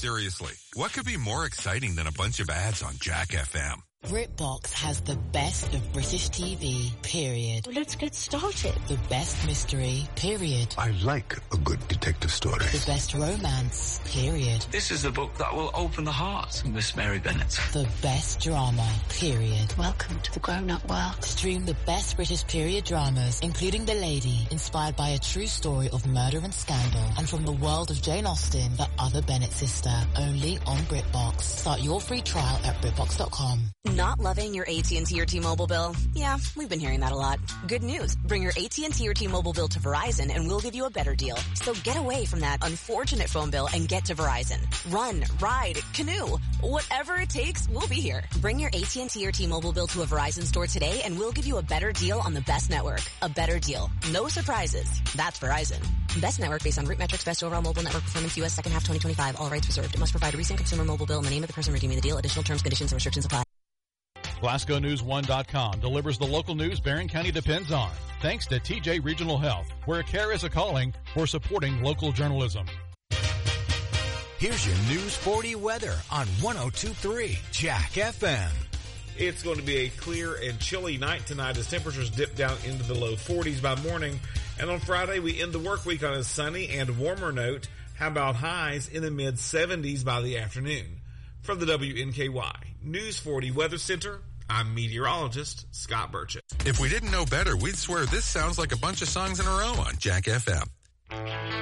seriously, what could be more exciting than a bunch of ads on Jack FM? BritBox has the best of British TV, period. Well, let's get started. The best mystery, period. I like a good detective story. The best romance, period. This is the book that will open the heart of Miss Mary Bennet. The best drama, period. Welcome to the grown-up world. Stream the best British period dramas, including The Lady, inspired by a true story of murder and scandal, and from the world of Jane Austen, the other Bennet sister, only on BritBox. Start your free trial at BritBox.com. Not loving your AT&T or T-Mobile bill? Yeah, we've been hearing that a lot. Good news. Bring your AT&T or T-Mobile bill to Verizon and we'll give you a better deal. So get away from that unfortunate phone bill and get to Verizon. Run, ride, canoe. Whatever it takes, we'll be here. Bring your AT&T or T-Mobile bill to a Verizon store today and we'll give you a better deal on the best network. A better deal. No surprises. That's Verizon. Best network based on root metrics, best overall mobile network performance, U.S. second half 2025. All rights reserved. It must provide a recent consumer mobile bill in the name of the person redeeming the deal. Additional terms, conditions, and restrictions apply. GlasgowNews1.com delivers the local news Barron County depends on. Thanks to TJ Regional Health, where care is a calling for supporting local journalism. Here's your News 40 weather on 102.3 Jack FM. It's going to be a clear and chilly night tonight as temperatures dip down into the low 40s by morning. And on Friday, we end the work week on a sunny and warmer note. How about highs in the mid 70s by the afternoon? From the WNKY News 40 Weather Center, I'm meteorologist Scott Burchett. If we didn't know better, we'd swear this sounds like a bunch of songs in a row on Jack FM.